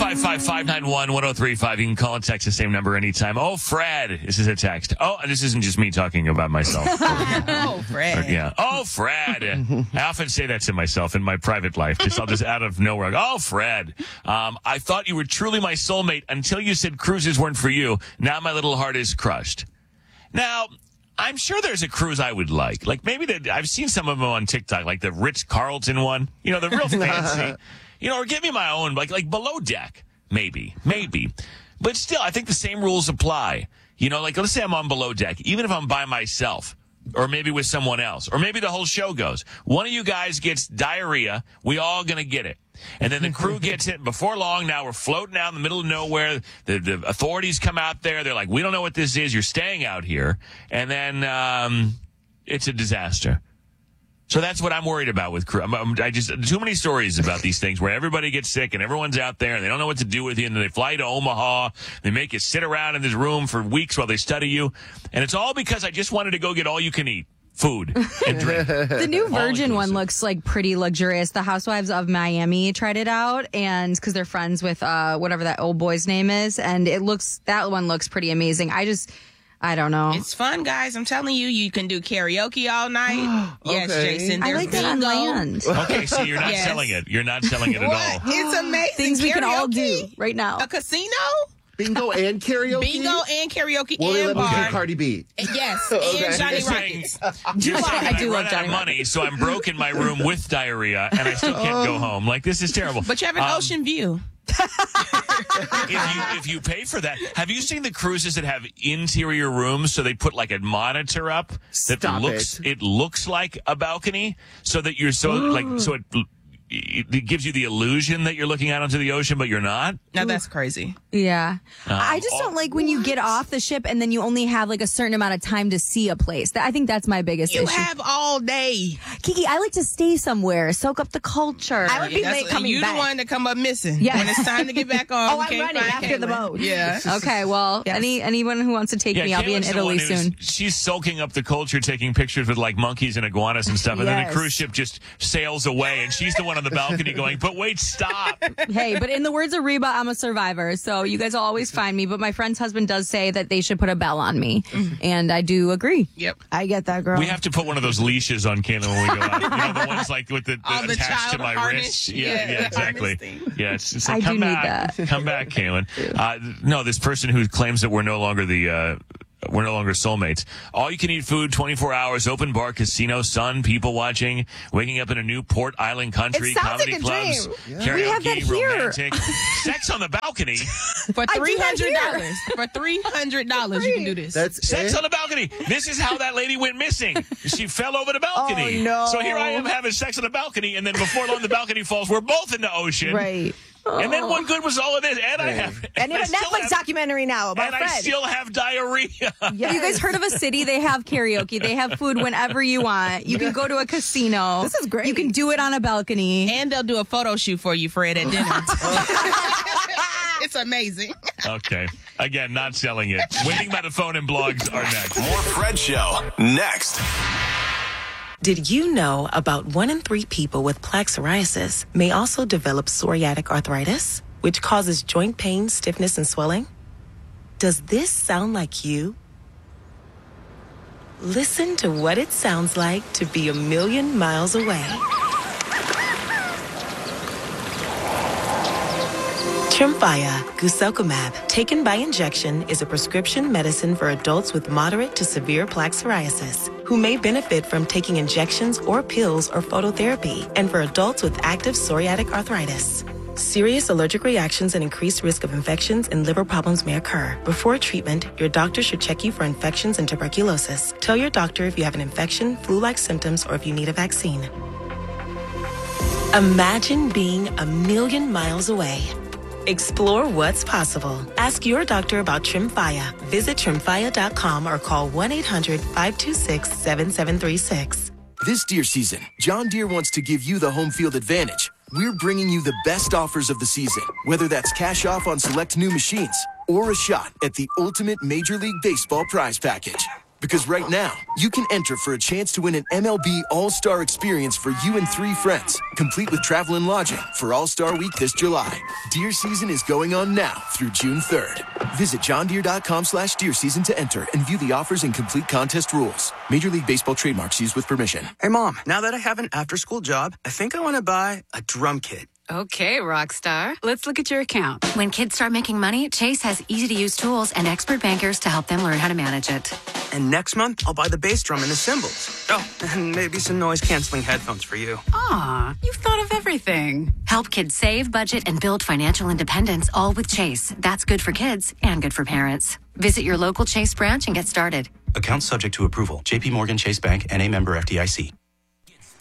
855-591-1035. You can call and text the same number anytime. Oh, Fred. This is a text. Oh, this isn't just me talking about myself. Oh, Fred. Yeah. Oh, Fred. I often say that to myself in my private life. I'll just out of nowhere. Oh, Fred. I thought you were truly my soulmate until you said cruises weren't for you. Now my little heart is crushed. Now, I'm sure there's a cruise I would like. Like maybe I've seen some of them on TikTok, like the Ritz-Carlton one. You know, the real fancy. You know, or give me my own, like below deck. Maybe. But still, I think the same rules apply. You know, like let's say I'm on below deck, even if I'm by myself, or maybe with someone else, or maybe the whole show goes. One of you guys gets diarrhea. We all gonna get it. And then the crew gets it. Before long, now we're floating out in the middle of nowhere. The authorities come out there. They're like, we don't know what this is. You're staying out here. And then it's a disaster. So that's what I'm worried about with crew. I just too many stories about these things where everybody gets sick and everyone's out there and they don't know what to do with you. And then they fly to Omaha. They make you sit around in this room for weeks while they study you. And it's all because I just wanted to go get all you can eat. Food and drink. The new Virgin one looks like pretty luxurious. The Housewives of Miami tried it out, and because they're friends with whatever that old boy's name is, and that one looks pretty amazing. I don't know. It's fun, guys. I'm telling you, you can do karaoke all night. Yes, Jason. I like that on land. Okay, so you're not selling it. You're not selling it at all. It's amazing. Things we can all do right now. A casino? Bingo and karaoke? Bingo and karaoke Will and they let bar. me do Cardi B? Yes, Okay. and Johnny You're saying, Rockets. you're saying I I do run love out Johnny of money, so I'm broke in my room with diarrhea, and I still can't go home. Like, this is terrible. But you have an ocean view. If you pay for that, have you seen the cruises that have interior rooms? So they put like a monitor up that it looks like a balcony, so that you're it gives you the illusion that you're looking out onto the ocean, but you're not. Now that's crazy. Yeah. I just don't like when you get off the ship and then you only have like a certain amount of time to see a place. I think that's my biggest issue. You have all day. Kiki, I like to stay somewhere, soak up the culture. I would be late coming you back. the one that come up missing. Yes. When it's time to get back on. Oh, I'm running after the boat. Yeah. Okay, well, anyone who wants to take me, I'll be in Caitlin's the Italy one who's- soon. She's soaking up the culture, taking pictures with like monkeys and iguanas and stuff, and then the Yes. cruise ship just sails away, and she's the one on the balcony going, but wait, stop. Hey, but in the words of Reba, I'm a survivor, so you guys will always find me. But my friend's husband does say that they should put a bell on me, and I do agree. Yep. I get that, girl. We have to put one of those leashes on Caitlin when we go out. You know, the ones like with the Oh, the attached to child my harness? wrist. Yeah, Yeah, the exactly. harness thing. Yeah, it's like, I come do need back. that. Come back, Caitlin. No, this person who claims that we're no longer soulmates. All you can eat food, 24 hours, open bar, casino, sun, people watching, waking up in a new Port Island country, It sounds comedy like a clubs, dream. karaoke, We have that here. romantic, sex on the balcony. For I do that $300. For $300, you can do this. That's Sex it? on the balcony. This is how that lady went missing. She fell over the balcony. Oh, no. So here I am having sex on the balcony, and then before long the balcony falls. We're both in the ocean. Right. And then what good was all of this? And I have And you I have a still Netflix have- documentary now about and I Fred. still have diarrhea. Have you guys heard of a city? They have karaoke. They have food whenever you want. You can go to a casino. This is great. You can do it on a balcony. And they'll do a photo shoot for you, Fred, at dinner. It's amazing. Okay. Again, not selling it. Waiting by the phone and blogs are next. More Fred Show next. Did you know about 1 in 3 people with plaque psoriasis may also develop psoriatic arthritis, which causes joint pain, stiffness, and swelling? Does this sound like you? Listen to what it sounds like to be a million miles away. Tremfya guselkumab, taken by injection, is a prescription medicine for adults with moderate to severe plaque psoriasis who may benefit from taking injections or pills or phototherapy, and for adults with active psoriatic arthritis. Serious allergic reactions and increased risk of infections and liver problems may occur. Before treatment, your doctor should check you for infections and tuberculosis. Tell your doctor if you have an infection, flu-like symptoms, or if you need a vaccine. Imagine being a million miles away. Explore what's possible. Ask your doctor about Tremfya. Visit Tremfya.com or call 1-800-526-7736. This deer season, John Deere wants to give you the home field advantage. We're bringing you the best offers of the season, whether that's cash off on select new machines or a shot at the ultimate Major League Baseball prize package. Because right now, you can enter for a chance to win an MLB All-Star experience for you and 3 friends, complete with travel and lodging for All-Star Week this July. Deer season is going on now through June 3rd. Visit johndeere.com/deer season to enter and view the offers and complete contest rules. Major League Baseball trademarks used with permission. Hey, Mom, now that I have an after-school job, I think I want to buy a drum kit. Okay, Rockstar. Let's look at your account. When kids start making money, Chase has easy-to-use tools and expert bankers to help them learn how to manage it. And next month, I'll buy the bass drum and the cymbals. Oh, and maybe some noise-canceling headphones for you. Aw, you've thought of everything. Help kids save, budget, and build financial independence, all with Chase. That's good for kids and good for parents. Visit your local Chase branch and get started. Account subject to approval. JP Morgan Chase Bank, N.A. member FDIC.